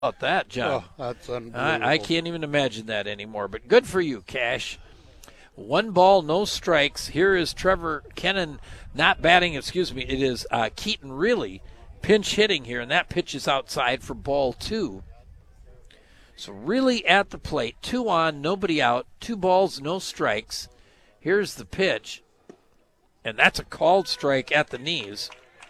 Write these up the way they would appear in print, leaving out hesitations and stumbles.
about that, John? Oh, that's unbelievable. I can't even imagine that anymore, but good for you, Cash. 1 ball, no strikes. Here is Trevor Kennan not batting, it is Keaton really pinch hitting here, and that pitch is outside for ball 2. So really at the plate, 2 on, nobody out, 2 balls, no strikes. Here's the pitch, and that's a called strike at the knees.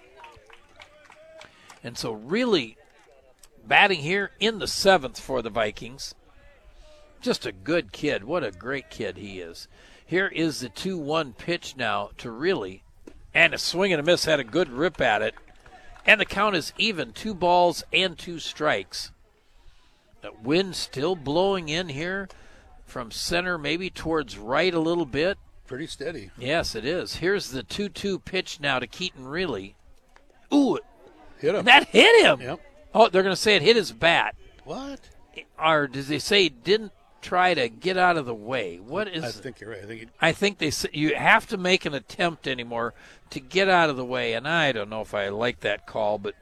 And so really batting here in the 7th for the Vikings. Just a good kid. What a great kid he is. Here is the 2-1 pitch now to really, and a swing and a miss, had a good rip at it. And the count is even, 2 balls and 2 strikes. That wind still blowing in here from center, maybe towards right a little bit. Pretty steady. Yes, it is. Here's the 2-2 pitch now to Keaton Really. Ooh, hit him. That hit him. Yep. Oh, they're going to say it hit his bat. What? Or does they say he didn't try to get out of the way? What is? I think you're right. I think they say you have to make an attempt anymore to get out of the way, and I don't know if I like that call, but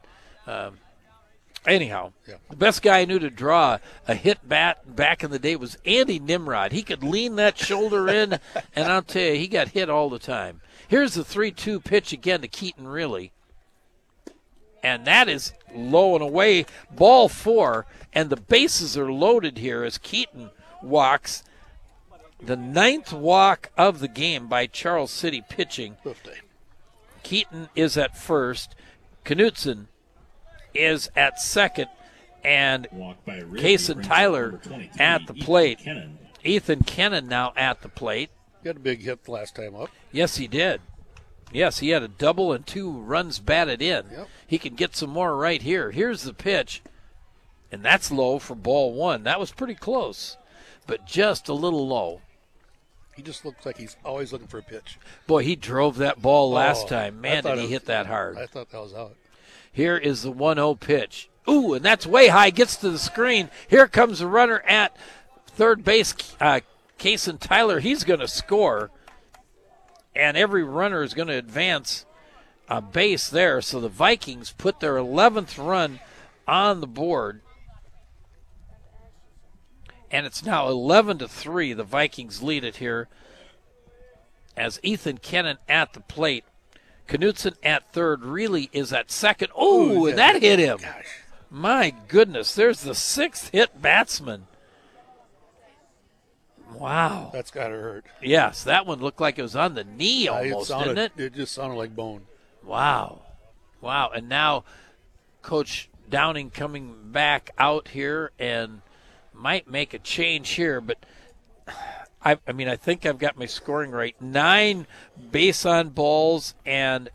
anyhow, yeah. The best guy I knew to draw a hit bat back in the day was Andy Nimrod. He could lean that shoulder in, and I'll tell you, he got hit all the time. Here's the 3-2 pitch again to Keaton Really. And that is low and away, ball 4, and the bases are loaded here as Keaton walks. The 9th walk of the game by Charles City pitching. Keaton is at first. Knutson is at second. And Kason Tyler at the plate. Ethan Kennan now at the plate. He had a big hit last time up. Yes, he did. Yes, he had a double and 2 runs batted in. Yep. He can get some more right here. Here's the pitch, and that's low for ball 1. That was pretty close, but just a little low. He just looks like he's always looking for a pitch. Boy, he drove that ball last time. Man, did he hit that hard. I thought that was out. Here is the 1-0 pitch. Ooh, and that's way high. Gets to the screen. Here comes the runner at third base, Kason Tyler. He's going to score. And every runner is going to advance a base there. So the Vikings put their 11th run on the board. And it's now 11-3. The Vikings lead it here as Ethan Kennan at the plate. Knutson at third. Really is at second. Oh, and that hit him. Gosh. My goodness. There's the 6th hit batsman. Wow. That's got to hurt. Yes, that one looked like it was on the knee almost, didn't it? It just sounded like bone. Wow. Wow. And now Coach Downing coming back out here and might make a change here, but I think I've got my scoring right. 9 base on balls and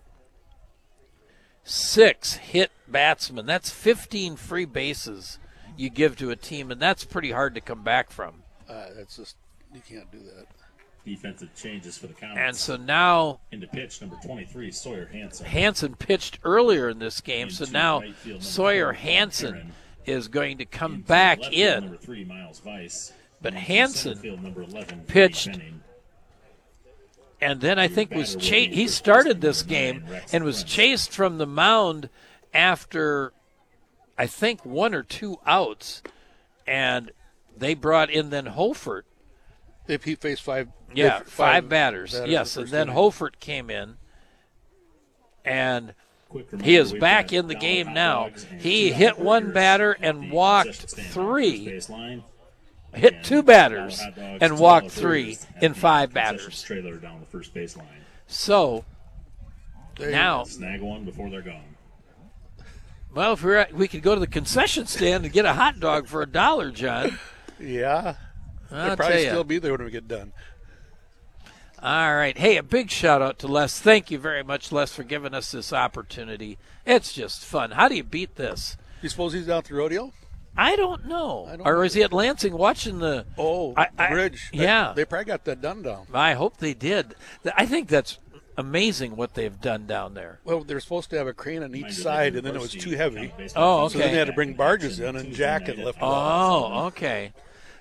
6 hit batsmen. That's 15 free bases you give to a team, and that's pretty hard to come back from. That's just, you can't do that. Defensive changes for the Comets. And so now into pitch number 23, Sawyer Hansen. Hansen pitched earlier in this game, so now right field, Sawyer 4, Hansen is going to come back left field, in. Number 3, Miles Weiss. But And Hansen field, number 11, pitched, Benning. and then I think was he started this game and was chased from the mound after I think 1 or 2 outs, and they brought in then Holford. If he faced 5 five batters. Yes, and then Holford came in, and he is back in the game now. He hit 1 batter and walked 3. Hit 2 batters and walked 3 in 5 batters. Trailer down the first baseline. So now, Snag one before they're gone. well, if we could go to the concession stand and get a hot dog for $1, John. Yeah. I'll They'll probably tell ya. still be there when we get done. All right. Hey, a big shout out to Les. Thank you very much, Les, for giving us this opportunity. It's just fun. How do you beat this? You suppose he's down at the rodeo? I don't know. I don't Or know. is he at Lansing watching the The bridge. Yeah. They probably got that done down. I hope they did. I think that's amazing what they've done down there. Well, they're supposed to have a crane on each side, and then it was too heavy. Oh, So then okay. they had to bring barges in and jack and lift them off. Oh, okay.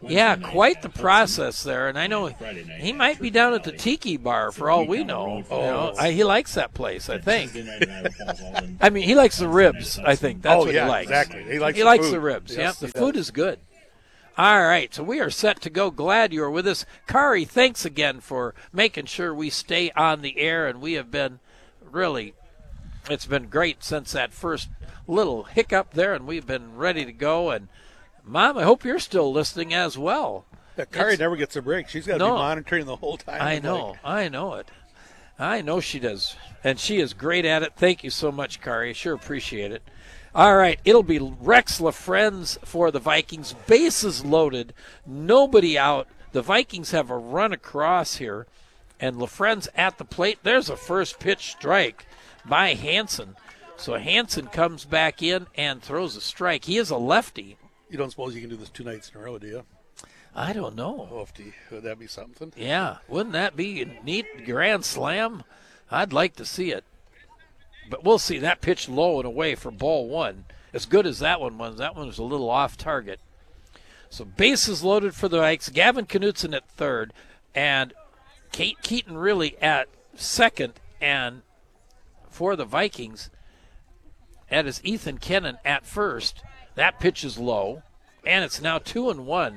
Yeah, quite the process there. And I know Friday night. he might be down at the Tiki Bar for all we know. You know, he likes that place, I think. Tuesday night in Iowa Falls, Alden. I mean, he likes the ribs, I think. That's what he likes. Exactly. He likes, He likes food. the ribs. Yes, Yep, he the does. food is good. All right, so we are set to go. Glad you are with us. Kari, thanks again for making sure we stay on the air, and we have been really, it's been great since that first little hiccup there, and we've been ready to go. And, Mom, I hope you're still listening as well. That Kari never gets a break. She's got to No. be monitoring the whole time. I know it. I know she does. And she is great at it. Thank you so much, Kari. I sure appreciate it. All right, it'll be Rex LaFrenz for the Vikings. Bases loaded, nobody out. The Vikings have a run across here, and LaFrenz at the plate. There's a first pitch strike by Hansen. So Hansen comes back in and throws a strike. He is a lefty. You don't suppose you can do this 2 nights in a row, do you? I don't know. Lefty. Would that be something? Yeah, wouldn't that be a neat grand slam? I'd like to see it. But we'll see. That pitch low and away for ball one. As good as that one was, that one was a little off target. So bases loaded for the Vikes. Gavin Knutson at third, and Kate Keaton really at second. And for the Vikings, that is Ethan Kennan at first. That pitch is low, and it's now 2-1.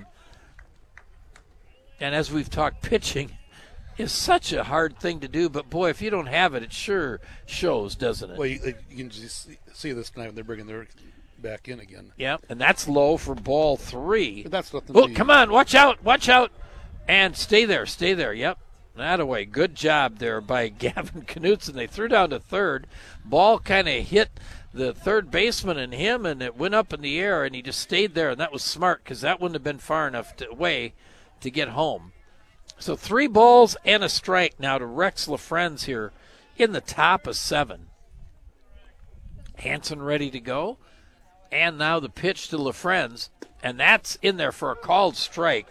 And as we've talked, pitching is such a hard thing to do, but boy, if you don't have it, it sure shows, doesn't it? Well, you can just see this tonight when they're bringing their back in again. Yeah, and that's low for ball three. But that's nothing. Oh, come on, watch out, and stay there. Yep, that away. Good job there by Gavin Knutson. They threw down to third. Ball kind of hit the third baseman and him, and it went up in the air, and he just stayed there, and that was smart because that wouldn't have been far enough away to get home. So 3 balls and a strike now to Rex LaFrenz here in the top of 7. Hansen ready to go. And now the pitch to LaFrenz, and that's in there for a called strike.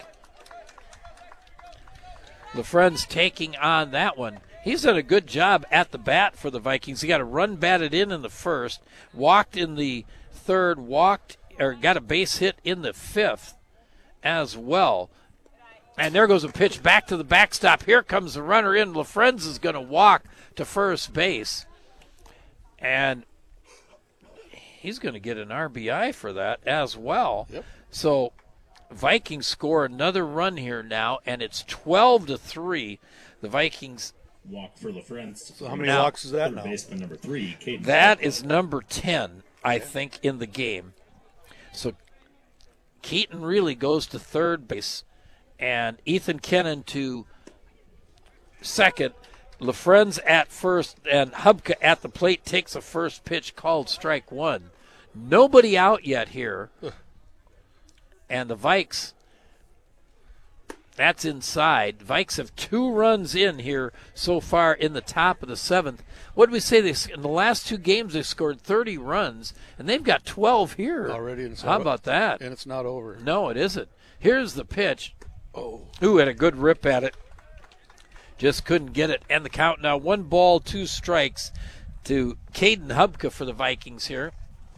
LaFrenz taking on that one. He's done a good job at the bat for the Vikings. He got a run batted in the first, walked in the third, got a base hit in the fifth as well. And there goes a pitch back to the backstop. Here comes the runner in. LaFrenz is going to walk to first base. And he's going to get an RBI for that as well. Yep. So Vikings score another run here now, and it's 12-3. The Vikings. Walk for LaFrenz. So how many walks is that Third now? baseman number 3, Caden. That is number 10, I think, in the game. So Keaton really goes to third base, and Ethan Kennan to second. LaFrenz at first, and Hubka at the plate takes a first pitch called strike one. Nobody out yet here. And the Vikes, that's inside. Vikes have 2 runs in here so far in the top of the 7th. What did we say? In the last 2 games, they scored 30 runs, and they've got 12 here. Already. How about that? And it's not over. No, it isn't. Here's the pitch. Oh. Ooh, had a good rip at it. Just couldn't get it. And the count now 1 ball, 2 strikes to Caden Hubka for the Vikings here.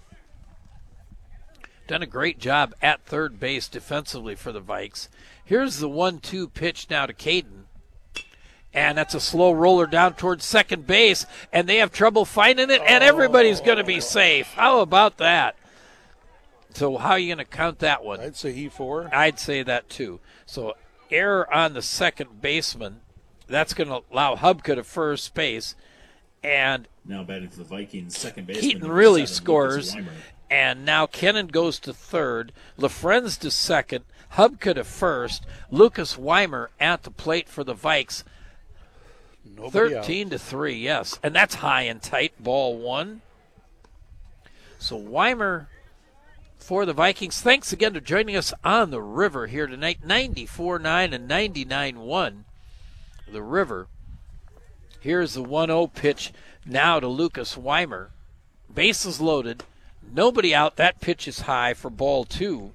Done a great job at third base defensively for the Vikes. Here's the 1-2 pitch now to Caden. And that's a slow roller down towards second base. And they have trouble finding it, and everybody's going to be safe. How about that? So how are you going to count that one? I'd say E4. I'd say that too. So error on the second baseman. That's going to allow Hubka to first base. And Now batting for the Vikings, second baseman. Keaton number really 7, scores. Lucas Weimer. And now Kennan goes to third. LaFrenz to second. Hubka to first. Lucas Weimer at the plate for the Vikes. Nobody out. 13-3, yes. And that's high and tight, ball 1. So Weimer for the Vikings. Thanks again for joining us on the River here tonight. 94.9 and 99.1. The River. Here's the 1-0 pitch now to Lucas Weimer. Bases loaded. Nobody out. That pitch is high for ball 2.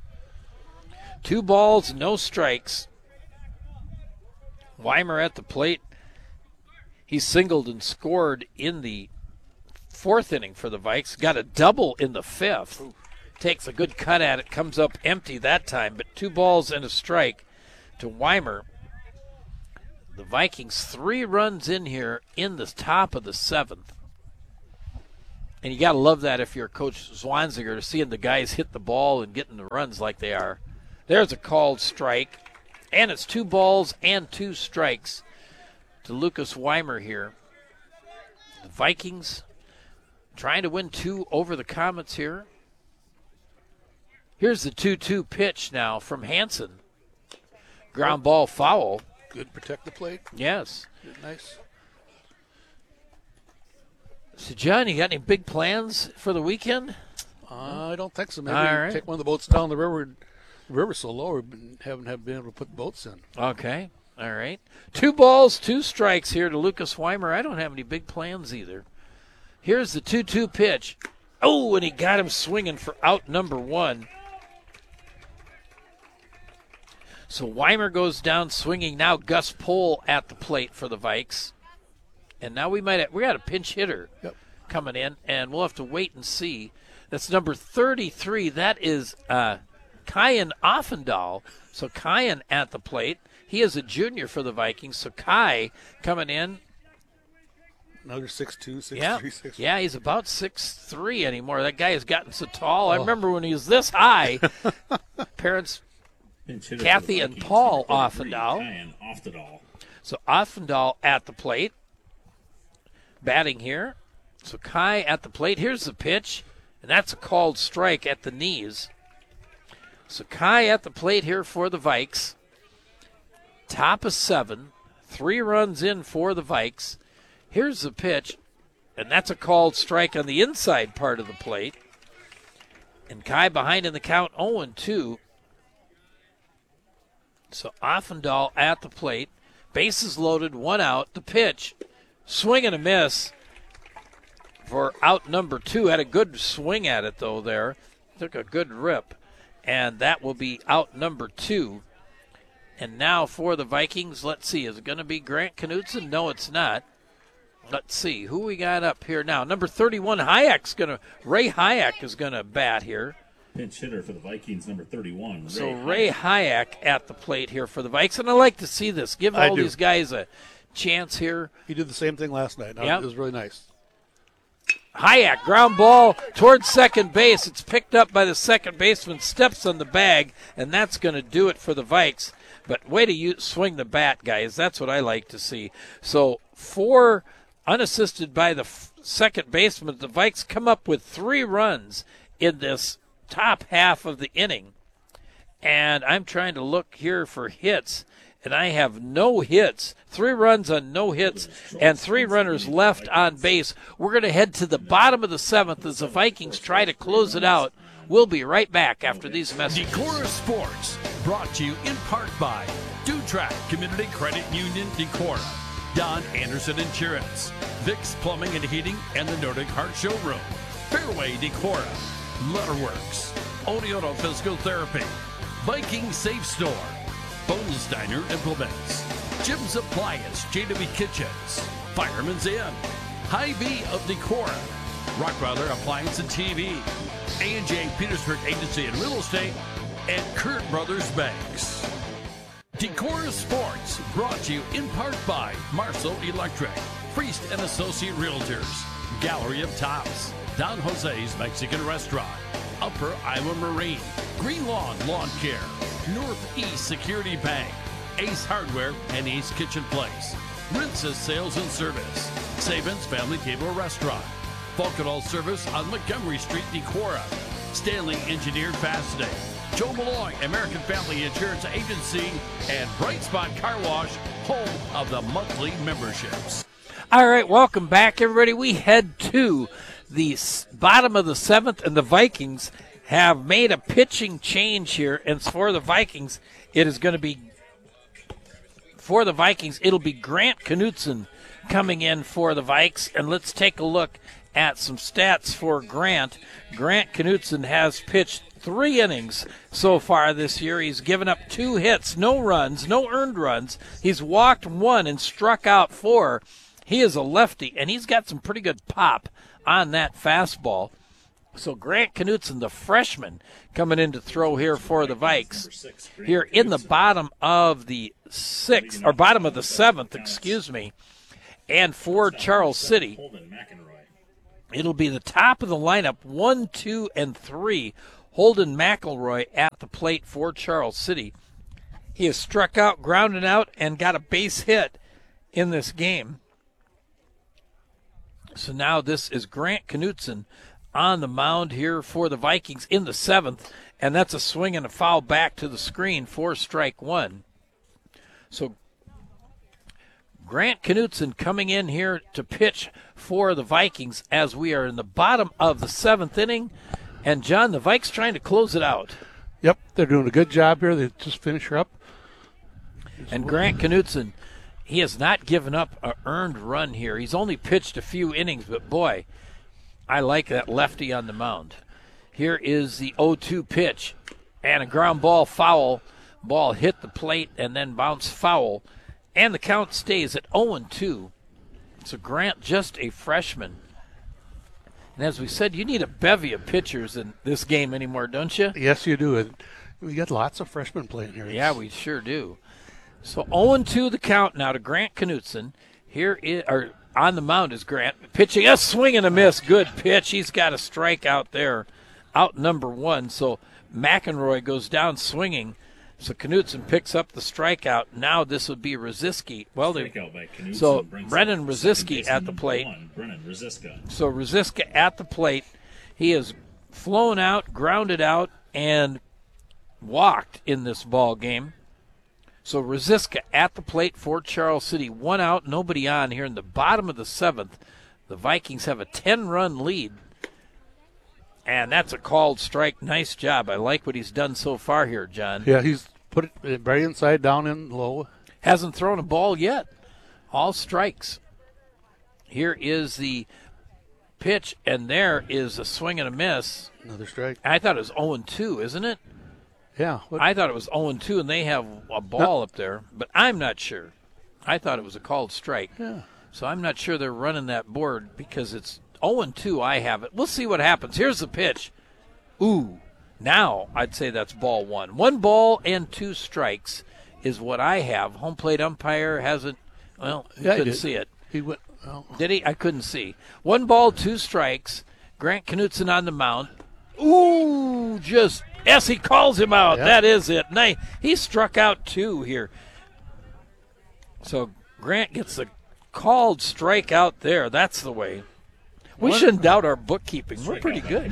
2 balls, no strikes. Weimer at the plate. He singled and scored in the 4th inning for the Vikes. Got a double in the 5th. takes a good cut at it, comes up empty that time, but 2 balls and a strike to Weimer. The Vikings 3 runs in here in the top of the 7th. And you got to love that if you're Coach Zwanziger, seeing the guys hit the ball and getting the runs like they are. There's a called strike, and it's 2 balls and 2 strikes to Lucas Weimer here. The Vikings trying to win 2 over the Comets here. Here's the 2-2 pitch now from Hansen. Ground ball foul. Good protect the plate. Yes. Good, nice. So, John, you got any big plans for the weekend? I don't think so. Maybe All right. take one of the boats down the river. The river's so low, we haven't been able to put boats in. Okay. All right. 2 balls, 2 strikes here to Lucas Weimer. I don't have any big plans either. Here's the 2-2 pitch. Oh, and he got him swinging for out number 1. So Weimer goes down swinging. Now Gus Pohl at the plate for the Vikes. And now we got a pinch hitter coming in, and we'll have to wait and see. That's number 33. That is Kyan Offendahl. So Kyan at the plate. He is a junior for the Vikings. So Kai coming in. Another 6'2", 6'3", Yeah, 6'4". yeah, he's about 6'3" anymore. That guy has gotten so tall. I remember when he was this high. Parents, Pinch hitter Kathy for the and Vikings, Paul number 33, Offendahl. Kyan Offendahl. So Offendahl at the plate. Batting here. So Kai at the plate. Here's the pitch, and that's a called strike at the knees. So Kai at the plate here for the Vikes. Top of 7. 3 runs in for the Vikes. Here's the pitch, and that's a called strike on the inside part of the plate. And Kai behind in the count 0-2. So Offendahl at the plate. Bases loaded, 1 out. The pitch, swing and a miss for out number 2. Had a good swing at it, though, there. Took a good rip. And that will be out number 2. And now for the Vikings, let's see. Is it going to be Grant Knutson? No, it's not. Let's see. Who we got up here now? Number 31, Ray Hayek is going to bat here. Pinch hitter for the Vikings, number 31. So Ray Hayek at the plate here for the Vikes. And I like to see this. Give all these guys a chance here. He did the same thing last night. Yep. It was really nice. Hayek, ground ball towards second base. It's picked up by the second baseman, steps on the bag, and that's going to do it for the Vikes. But way to swing the bat, guys. That's what I like to see. So 4 unassisted by the second baseman. The Vikes come up with 3 runs in this top half of the inning. And I'm trying to look here for hits, and I have no hits. 3 runs on no hits and 3 runners left on base. We're going to head to the bottom of the 7th as the Vikings try to close it out. We'll be right back after these messages. Decorah Sports, brought to you in part by Dutrack Community Credit Union Decorah, Don Anderson Insurance, Vicks Plumbing and Heating, and the Nordic Heart Showroom, Fairway Decorah, Letterworks, Odioto Physical Therapy, Viking Safe Store, Bones Diner Implements, Jim's Appliance, JW Kitchens, Fireman's Inn, Hy-Vee of Decorah, Rockweather Appliance and TV, A&J Petersburg Agency and Real Estate, and Kurt Brothers Banks. Decorah Sports, brought to you in part by Marcel Electric, Priest and Associate Realtors, Gallery of Tops, Don Jose's Mexican Restaurant, Upper Iowa Marine, Green Lawn Lawn Care, Northeast Security Bank, Ace Hardware and Ace Kitchen Place, Rince's Sales and Service, Saban's Family Table Restaurant, Falconall Service on Montgomery Street, Decorah, Stanley Engineered Fastening, Joe Malloy American Family Insurance Agency, and Bright Spot Car Wash, home of the monthly memberships. All right, welcome back, everybody. We head to the bottom of the 7th, and the Vikings have made a pitching change here. And for the Vikings, it'll be Grant Knutson coming in for the Vikes. And let's take a look at some stats for Grant. Grant Knutson has pitched 3 innings so far this year. He's given up 2 hits, no runs, no earned runs. He's walked 1 and struck out 4. He is a lefty, and he's got some pretty good pop on that fastball. So Grant Knutson, the freshman, coming in to throw here for the Vikes. Here in the bottom of the seventh, and for Charles City, Holden McEnroy. it'll be the top of the lineup, 1, 2, and 3. Holden McElroy at the plate for Charles City. He has struck out, grounded out, and got a base hit in this game. So now this is Grant Knutson on the mound here for the Vikings in the 7th, and that's a swing and a foul back to the screen for strike 1. So Grant Knutson coming in here to pitch for the Vikings as we are in the bottom of the 7th inning. And, John, the Vikes trying to close it out. Yep, they're doing a good job here. They just finish her up. And Grant Knutson, he has not given up an earned run here. He's only pitched a few innings, but, boy, I like that lefty on the mound. Here is the 0-2 pitch, and a ground ball foul. Ball hit the plate and then bounced foul, and the count stays at 0-2. So Grant, just a freshman. And as we said, you need a bevy of pitchers in this game anymore, don't you? Yes, you do. And we got lots of freshmen playing here. Yeah, we sure do. So 0-2 the count now to Grant Knutson. On the mound is Grant pitching a swing and a miss. Good pitch. He's got a strikeout there, out number 1. So McEnroy goes down swinging. So Knutson picks up the strikeout. Now this would be Rosiski. Strikeout by Knutson So brings Brennan up Rosiski second at the plate. baseman, Brennan Rosiska. So Rosiska at the plate. He has flown out, grounded out, and walked in this ball game. So Rosiska at the plate for Charles City. 1 out, nobody on here in the bottom of the 7th. The Vikings have a 10-run lead. And that's a called strike. Nice job. I like what he's done so far here, John. Yeah, he's put it right inside, down in low. Hasn't thrown a ball yet. All strikes. Here is the pitch, and there is a swing and a miss. Another strike. I thought it was 0-2, isn't it? Yeah. I thought it was 0-2, and they have a ball up there, but I'm not sure. I thought it was a called strike. Yeah. So I'm not sure they're running that board because it's 0-2. I have it. We'll see what happens. Here's the pitch. Ooh. Now I'd say that's ball 1. 1 ball and 2 strikes is what I have. Home plate umpire hasn't, couldn't see it. He went, well. Did he? I couldn't see. 1 ball, 2 strikes. Grant Knutson on the mound. Ooh, yes, he calls him out. Yep. That is it. Nice. He struck out 2 here. So Grant gets a called strikeout there. That's the way. We shouldn't doubt our bookkeeping. We're pretty good.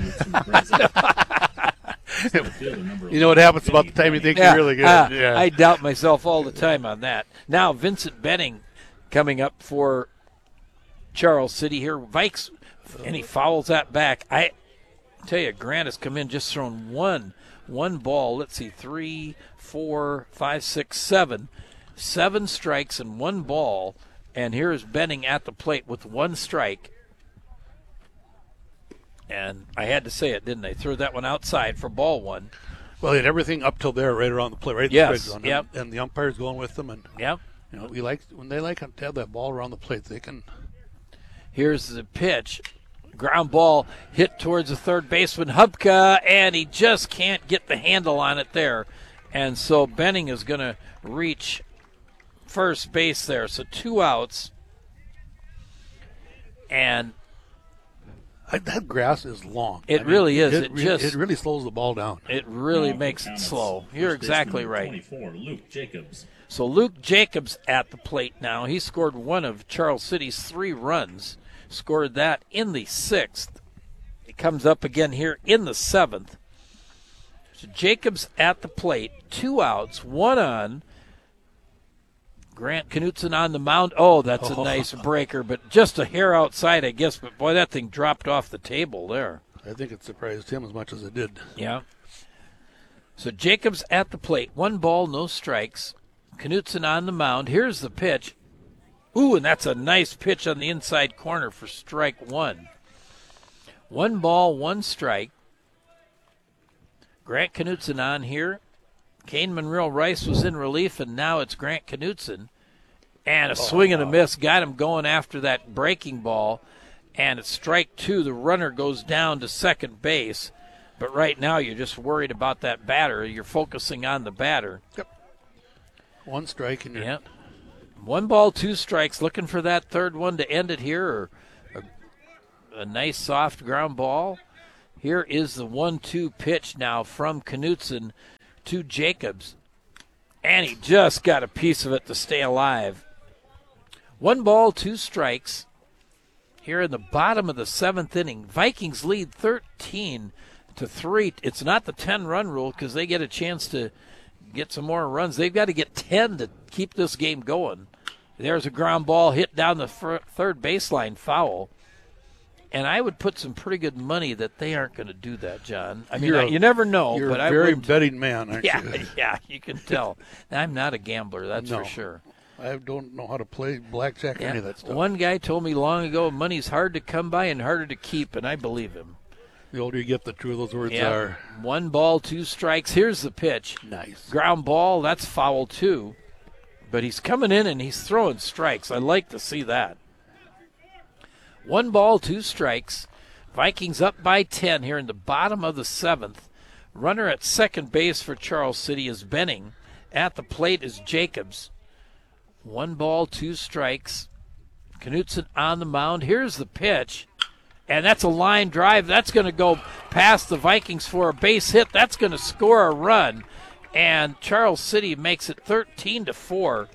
You know what happens about the time you think you're really good. Yeah. I doubt myself all the time on that. Now, Vincent Benning coming up for Charles City here. Vikes, and he fouls that back. I tell you, Grant has come in just thrown one ball. Let's see, 3, 4, 5, 6, 7. 7 strikes and 1 ball. And here is Benning at the plate with 1 strike. And I had to say it, didn't I? Threw that one outside for ball 1. Well, he had everything up till there, right around the plate, right? Yes, In the strike zone. yep. And the umpire's going with them, and Yep. we like when they like to have that ball around the plate. They can. Here's the pitch. Ground ball hit towards the third baseman, Hubka, and he just can't get the handle on it there. And so Benning is going to reach first base there. So 2 outs. And That grass is long. It really is. It really slows the ball down. It really makes it slow. You're exactly right. 24, Luke Jacobs. So Luke Jacobs at the plate now. He scored 1 of Charles City's 3 runs. Scored that in the 6th. He comes up again here in the 7th. So Jacobs at the plate. 2 outs, 1 on. Grant Knutson on the mound. Oh, that's a nice breaker, but just a hair outside, I guess. But, boy, that thing dropped off the table there. I think it surprised him as much as it did. Yeah. So Jacobs at the plate. 1 ball, no strikes. Knutson on the mound. Here's the pitch. Ooh, and that's a nice pitch on the inside corner for strike 1. 1 ball, 1 strike. Grant Knutson on here. Kane Monreal Rice was in relief, and now it's Grant Knutson. And a swing and a miss got him going after that breaking ball. and it's strike two. The runner goes down to second base. But right now you're just worried about that batter. You're focusing on the batter. Yep. One strike and you're 1 ball, 2 strikes. Looking for that third one to end it here, or a nice soft ground ball. Here is the 1-2 pitch now from Knutson to Jacobs. And he just got a piece of it to stay alive. 1 ball, 2 strikes. Here in the bottom of the 7th inning, Vikings lead 13-3. It's not the 10-run rule because they get a chance to get some more runs. They've got to get 10 to keep this game going. There's a ground ball hit down the third baseline, foul. And I would put some pretty good money that they aren't going to do that, John. I mean, you never know. You're but a very I wouldn't. betting man, aren't you? Yeah, you can tell. I'm not a gambler, that's No. for sure. I don't know how to play blackjack or any of that stuff. One guy told me long ago, money's hard to come by and harder to keep, and I believe him. The older you get, the truer those words Yeah. are. 1 ball, 2 strikes. Here's the pitch. Nice. Ground ball, that's foul too. But he's coming in and he's throwing strikes. I like to see that. 1 ball, 2 strikes. Vikings up by 10 here in the bottom of the 7th. Runner at second base for Charles City is Benning. At the plate is Jacobs. 1 ball, 2 strikes. Knutson on the mound. Here's the pitch. And that's a line drive. That's going to go past the Vikings for a base hit. That's going to score a run. And Charles City makes it 13-4.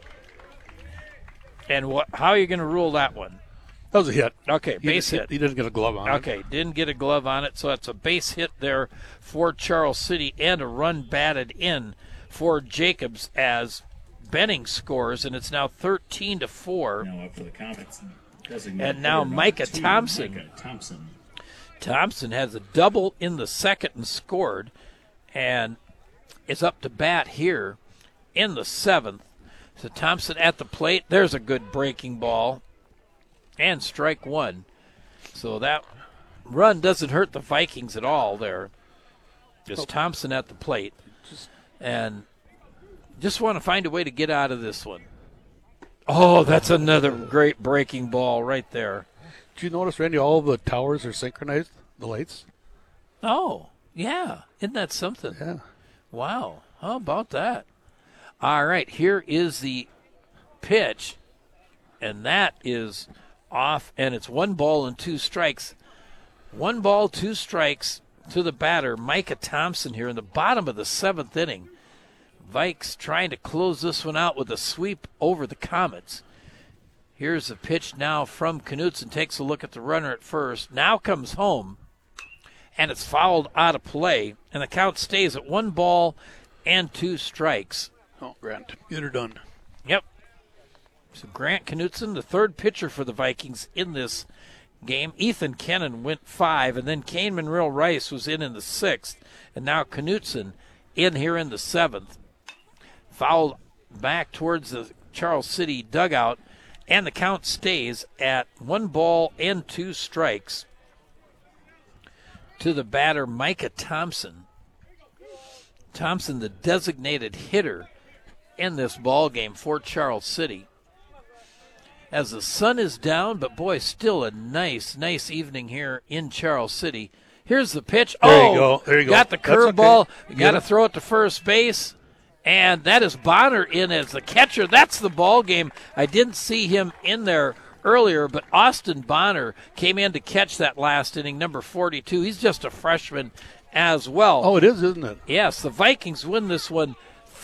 And how are you going to rule that one? That was a hit. Okay, base hit. He didn't get a glove on it. Okay, didn't get a glove on it, so it's a base hit there for Charles City and a run batted in for Jacobs as Benning scores, and it's now 13-4. Now up for the Comets. And now Micah Thompson. Thompson has a double in the second and scored, and is up to bat here in the 7th. So Thompson at the plate. There's a good breaking ball. And strike 1. So that run doesn't hurt the Vikings at all there. Just Thompson at the plate. And just want to find a way to get out of this one. Oh, that's another great breaking ball right there. Did you notice, Randy, all the towers are synchronized, the lights? Oh, yeah. Isn't that something? Yeah. Wow. How about that? All right, here is the pitch. And that is off, and it's 1 ball and 2 strikes. 1 ball, 2 strikes to the batter, Micah Thompson, here in the bottom of the 7th inning. Vikes trying to close this one out with a sweep over the Comets. Here's the pitch now from Knutson. Takes a look at the runner at first. Now comes home, and it's fouled out of play, and the count stays at 1 ball and 2 strikes. Oh, Grant, get her done. Yep. So Grant Knutson, the third pitcher for the Vikings in this game. Ethan Kennan went 5, and then Kane Monreal Rice was in the 6th, and now Knutson in here in the 7th. Fouled back towards the Charles City dugout, and the count stays at 1 ball and 2 strikes to the batter, Micah Thompson. Thompson, the designated hitter in this ball game for Charles City. As the sun is down, but boy, still a nice evening here in Charles City. Here's the pitch. There you go. There you go. Got the That's curveball. okay. You got to throw it to first base. And that is Bonner in as the catcher. That's the ball game. I didn't see him in there earlier, but Austin Bonner came in to catch that last inning, number 42. He's just a freshman as well. Oh, it is, isn't it? Yes, the Vikings win this one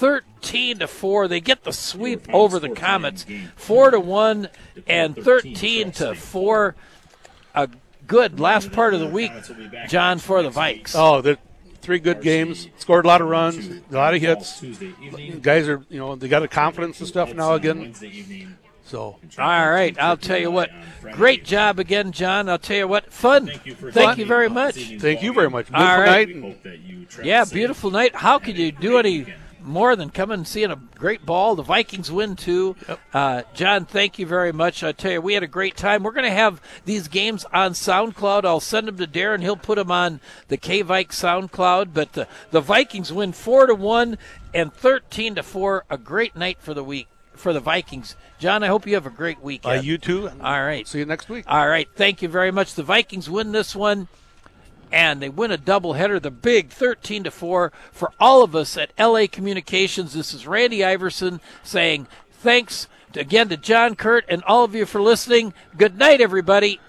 13-4. They get the sweep over the Comets, 4-1 and 13-4. A good last part of the week, John, for the Vikes. Oh, they're 3 good games. Scored a lot of runs, a lot of hits. Guys are, they got a confidence and stuff now again. So, all right, I'll tell you what. Great job again, John. I'll tell you what, fun. Thank you very much. Thank you very much. Beautiful All right. night. Yeah, beautiful night. How could you do any more than come and seeing a great ball? The Vikings win, too. Yep. John, thank you very much. I tell you, we had a great time. We're going to have these games on SoundCloud. I'll send them to Darren. He'll put them on the K-Vike SoundCloud. But the Vikings win 4-1 and 13-4. A great night for the week for the Vikings. John, I hope you have a great weekend. You too. All right. See you next week. All right. Thank you very much. The Vikings win this one, and they win a doubleheader, the big 13-4 for all of us at LA Communications. This is Randy Iverson saying thanks again to John Kurt and all of you for listening. Good night, everybody.